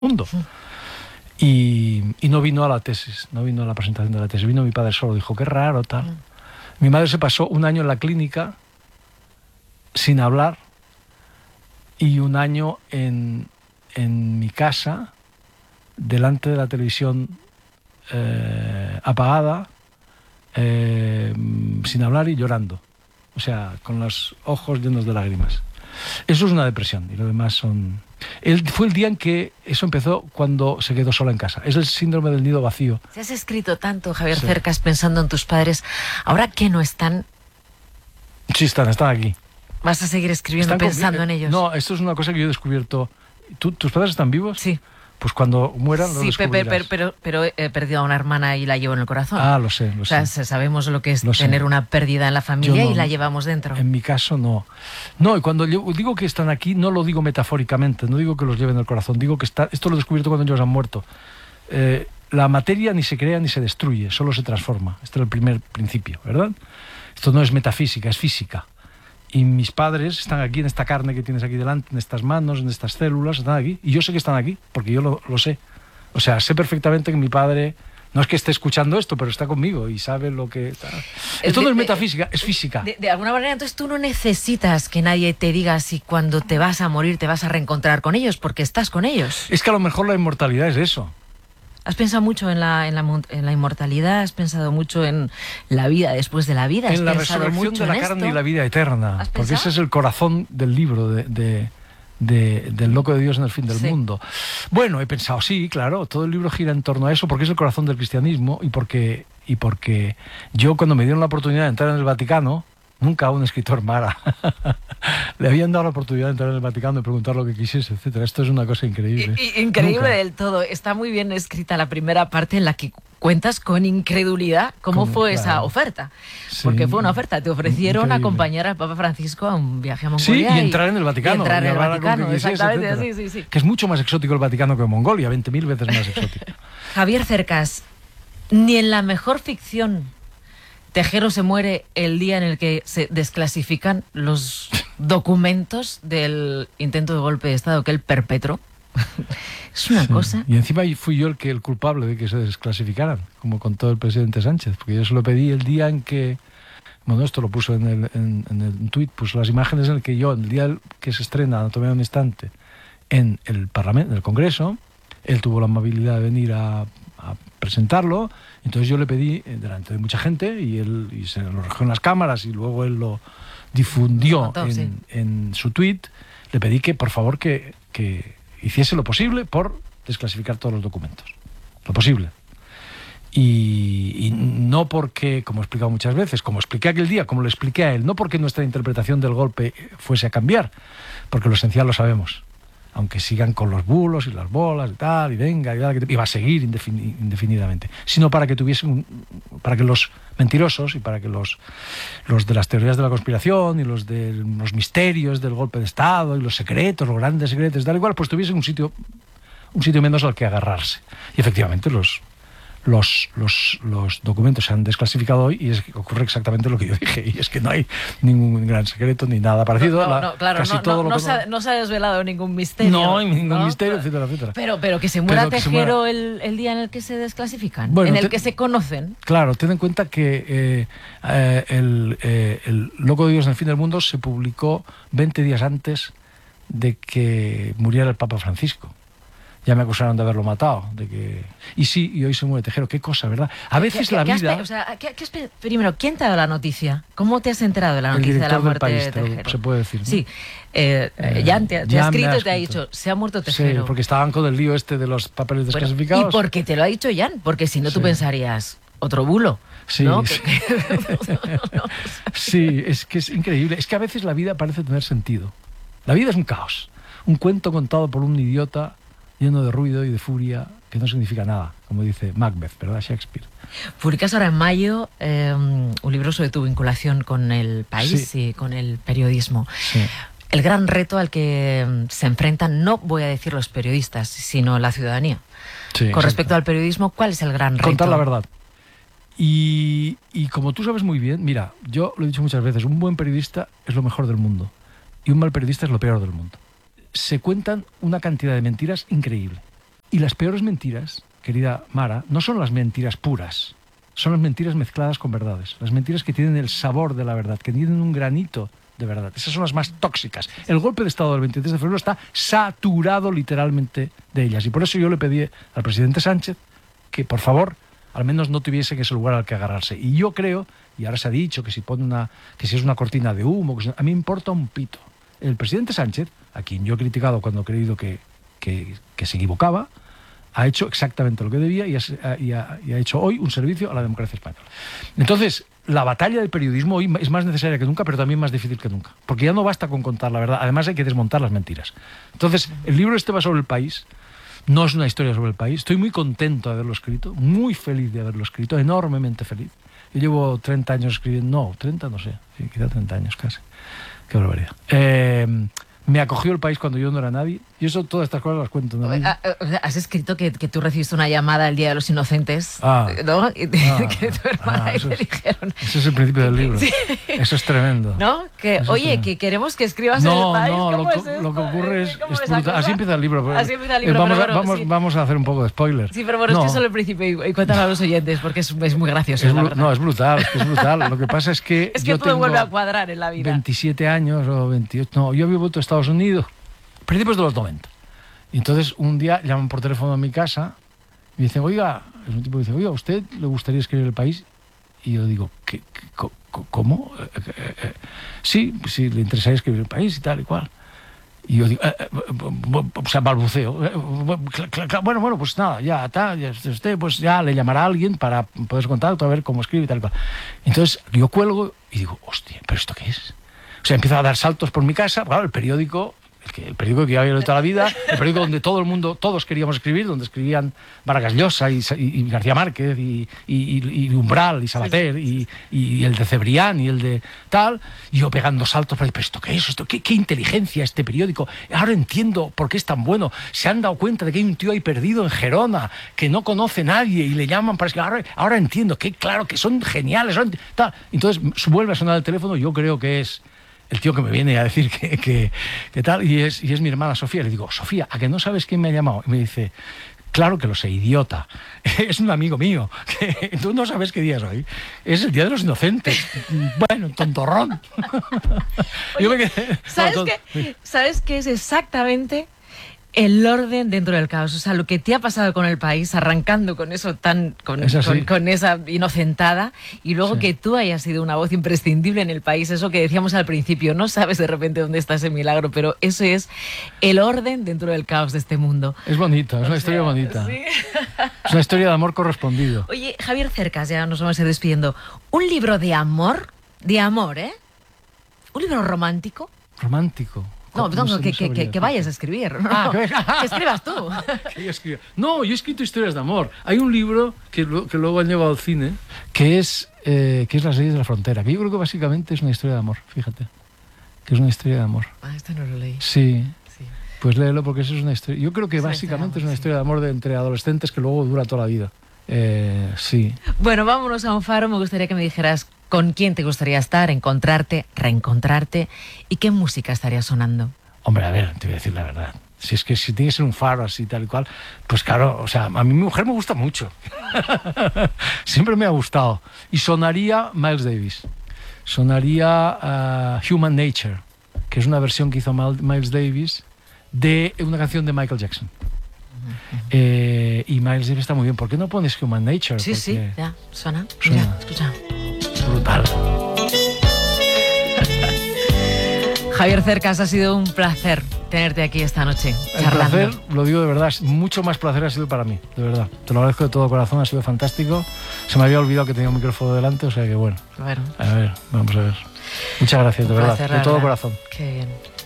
mundo. Y no vino a la tesis, no vino a la presentación de la tesis. Vino mi padre solo, dijo, qué raro, tal. Mi madre se pasó un año en la clínica sin hablar y un año en mi casa, delante de la televisión apagada, sin hablar y llorando. O sea, con los ojos llenos de lágrimas. Eso es una depresión y lo demás son... Fue el día en que eso empezó, cuando se quedó sola en casa. Es el síndrome del nido vacío. Te has escrito tanto, Javier Cercas, pensando en tus padres. Ahora que no están... Sí, están aquí. ¿Vas a seguir escribiendo pensando en ellos? No, esto es una cosa que yo he descubierto. ¿Tus padres están vivos? Sí. Pues cuando mueran lo sí, descubrirás. pero he perdido a una hermana y la llevo en el corazón. Ah, lo sé. O sea, sabemos lo que es tener una pérdida en la familia y la llevamos dentro. En mi caso, no. No, y cuando yo digo que están aquí, no lo digo metafóricamente, no digo que los lleven en el corazón, digo que esto lo he descubierto cuando ellos han muerto. La materia ni se crea ni se destruye, solo se transforma. Este es el primer principio, ¿verdad? Esto no es metafísica, es física. Y mis padres están aquí, en esta carne que tienes aquí delante, en estas manos, en estas células, están aquí. Y yo sé que están aquí, porque yo lo sé. O sea, sé perfectamente que mi padre, no es que esté escuchando esto, pero está conmigo y sabe lo que... Esto no es metafísica, es física. De alguna manera, entonces tú no necesitas que nadie te diga si cuando te vas a morir te vas a reencontrar con ellos, porque estás con ellos. Es que a lo mejor la inmortalidad es eso. ¿Has pensado mucho en la inmortalidad? ¿Has pensado mucho en la vida después de la vida? ¿Has en la pensado resurrección mucho de la en carne esto? y la vida eterna. Porque ese es el corazón del libro del loco de Dios en el fin del mundo. Bueno, he pensado, sí, claro, todo el libro gira en torno a eso, porque es el corazón del cristianismo y porque yo, cuando me dieron la oportunidad de entrar en el Vaticano, nunca a un escritor mara le habían dado la oportunidad de entrar en el Vaticano y preguntar lo que quisiese, etcétera. Esto es una cosa increíble. Increíble Nunca. del todo. Está muy bien escrita la primera parte en la que cuentas con incredulidad cómo fue esa oferta. Sí. Porque fue una oferta. Te ofrecieron increíble. Acompañar al Papa Francisco a un viaje a Mongolia. Sí, y entrar en el Vaticano. Y entrar en el Vaticano, quisiese, exactamente. Sí. Que es mucho más exótico el Vaticano que Mongolia, 20.000 veces más exótico. Javier Cercas, ni en la mejor ficción Tejero se muere el día en el que se desclasifican los documentos del intento de golpe de Estado que él perpetró. Es una cosa. Y encima fui yo el culpable de que se desclasificaran, como contó el presidente Sánchez, porque yo se lo pedí el día en que... Bueno, esto lo puso en el tuit, puso las imágenes en el que yo, el día que se estrena Anatomía de un instante en el Parlamento, en el Congreso, él tuvo la amabilidad de venir a presentarlo. Entonces yo le pedí delante de mucha gente y se lo recogió en las cámaras y luego él lo difundió en su tuit. Le pedí que por favor que hiciese lo posible por desclasificar todos los documentos, lo posible. Y no porque, como he explicado muchas veces, como expliqué aquel día, como lo expliqué a él, no porque nuestra interpretación del golpe fuese a cambiar, porque lo esencial lo sabemos, aunque sigan con los bulos y las bolas y tal, y venga, y va a seguir indefinidamente, sino para que para que los mentirosos y para que los de las teorías de la conspiración y los de los misterios del golpe de Estado y los secretos, los grandes secretos, tal y cual, pues tuviesen un sitio menos al que agarrarse. Y efectivamente los documentos se han desclasificado hoy y ocurre exactamente lo que yo dije, y es que no hay ningún gran secreto ni nada parecido. No se ha desvelado ningún misterio. No hay ningún misterio, etcétera. Pero que se muera Tejero el día en el que se desclasifican, bueno, en el que se conocen. Claro, ten en cuenta que el loco de Dios en el fin del mundo se publicó 20 días antes de que muriera el Papa Francisco. Ya me acusaron de haberlo matado. Y hoy se muere Tejero. Qué cosa, ¿verdad? A veces la vida... Primero, ¿quién te ha dado la noticia? ¿Cómo te has enterado de la noticia de la muerte de Tejero? Se puede decir, ¿no? Sí. Jan te ha escrito y te ha dicho, se ha muerto Tejero. Sí, porque estaban con el lío de los papeles desclasificados. ¿Y por qué te lo ha dicho Jan? Porque si no tú pensarías, otro bulo. Sí, ¿no? Sí, es que es increíble. Es que a veces la vida parece tener sentido. La vida es un caos. Un cuento contado por un idiota lleno de ruido y de furia, que no significa nada, como dice Macbeth, ¿verdad? Shakespeare. Publicas ahora en mayo un libro sobre tu vinculación con el país y con el periodismo. Sí. El gran reto al que se enfrentan, no voy a decir los periodistas, sino la ciudadanía. Sí, con respecto al periodismo, ¿cuál es el gran reto? Contar la verdad. Y como tú sabes muy bien, mira, yo lo he dicho muchas veces, un buen periodista es lo mejor del mundo y un mal periodista es lo peor del mundo. Se cuentan una cantidad de mentiras increíble. Y las peores mentiras, querida Mara, no son las mentiras puras, son las mentiras mezcladas con verdades. Las mentiras que tienen el sabor de la verdad, que tienen un granito de verdad. Esas son las más tóxicas. El golpe de Estado del 23 de febrero está saturado literalmente de ellas. Y por eso yo le pedí al presidente Sánchez que, por favor, al menos no tuviese ese lugar al que agarrarse. Y yo creo, y ahora se ha dicho que si es una cortina de humo, a mí me importa un pito. El presidente Sánchez, a quien yo he criticado cuando he creído que se equivocaba, ha hecho exactamente lo que debía y ha hecho hoy un servicio a la democracia española. Entonces, la batalla del periodismo hoy es más necesaria que nunca, pero también más difícil que nunca. Porque ya no basta con contar la verdad, además hay que desmontar las mentiras. Entonces, el libro este va sobre el país, no es una historia sobre el país. Estoy muy contento de haberlo escrito, muy feliz de haberlo escrito, enormemente feliz. Yo llevo 30 años escribiendo, no, 30 no sé, sí, quizá 30 años casi. Qué barbaridad. Me acogió el país cuando yo no era nadie. Y eso, todas estas cosas las cuento. ¿No? Has escrito que tú recibiste una llamada el Día de los Inocentes, ¿no? Y que tu hermana y te dijeron... Ese es el principio del libro. Sí. Eso es tremendo. ¿No? Que, oye, que queremos que escribas en el país. No, lo que ocurre es brutal. Así empieza el libro. Así empieza el libro. Vamos a hacer un poco de spoiler. Sí, pero bueno, es que es solo el principio. Y cuéntalo a los oyentes, porque es muy gracioso, la verdad. No, es brutal. Lo que pasa es que es que todo vuelve a cuadrar en la vida. 27 años o 28... No, yo había vuelto a Estados Unidos principios de los 90. Y entonces un día llaman por teléfono a mi casa y me dicen, oiga, es un tipo que dice, oiga, ¿a usted le gustaría escribir El País? Y yo digo, ¿cómo? Sí, le interesaría escribir El País y tal y cual. Y yo digo, o sea, balbuceo. Bueno, pues nada, ya usted pues ya le llamará a alguien para poder contacto, a ver cómo escribe y tal y cual. Entonces yo cuelgo y digo, hostia, ¿pero esto qué es? O sea, empiezo a dar saltos por mi casa, claro, el periódico que yo había leído toda la vida, el periódico donde todos queríamos escribir, donde escribían Vargas Llosa y García Márquez y Umbral y Sabater y el de Cebrián y el de tal, y yo pegando saltos, pero ¿esto qué es? ¿Qué inteligencia este periódico? Ahora entiendo por qué es tan bueno. Se han dado cuenta de que hay un tío ahí perdido en Gerona que no conoce a nadie y le llaman para escribir. Ahora entiendo que claro, que son geniales. Tal. Entonces vuelve a sonar el teléfono, yo creo que es el tío que me viene a decir que tal, y es mi hermana Sofía. Le digo, Sofía, ¿a que no sabes quién me ha llamado? Y me dice, claro que lo sé, idiota. Es un amigo mío. Tú no sabes qué día es hoy. Es el Día de los Inocentes. Bueno, tontorrón. Oye, yo me quedé, ¿sabes qué es exactamente el orden dentro del caos? O sea, lo que te ha pasado con el país, arrancando con eso con esa inocentada, y luego que tú hayas sido una voz imprescindible en el país, eso que decíamos al principio, no sabes de repente dónde está ese milagro, pero eso es el orden dentro del caos de este mundo. Es bonito, es una historia bonita. ¿Sí? Es una historia de amor correspondido. Oye, Javier Cercas, ya nos vamos a ir despidiendo. Un libro de amor, ¿eh? Un libro romántico. Romántico. No, que vayas a escribir. No, que escribas tú. Que yo escriba. No, yo he escrito historias de amor. Hay un libro que luego han llevado al cine, que es Las leyes de la frontera, que yo creo que básicamente es una historia de amor, fíjate. Que es una historia de amor. Este no lo leí. Sí. Pues léelo porque eso es una historia. Yo creo que básicamente es una historia de amor entre adolescentes que luego dura toda la vida. Sí. Bueno, vámonos a un faro. Me gustaría que me dijeras con quién te gustaría estar, encontrarte, reencontrarte y qué música estaría sonando. Hombre, a ver, te voy a decir la verdad. Si tiene que ser un faro así tal y cual, pues claro, o sea, a mí mi mujer me gusta mucho. Siempre me ha gustado. Y sonaría Miles Davis. Sonaría Human Nature, que es una versión que hizo Miles Davis de una canción de Michael Jackson. Y Miles Davis está muy bien. ¿Por qué no pones Human Nature? Sí, ya, suena. Mira, escucha. Brutal. Javier Cercas, ha sido un placer tenerte aquí esta noche charlando. El placer, lo digo de verdad, mucho más placer ha sido para mí, de verdad. Te lo agradezco de todo corazón, ha sido fantástico. Se me había olvidado que tenía un micrófono delante, o sea que bueno. A ver, vamos a ver. Muchas gracias, de verdad, de todo corazón. Qué bien.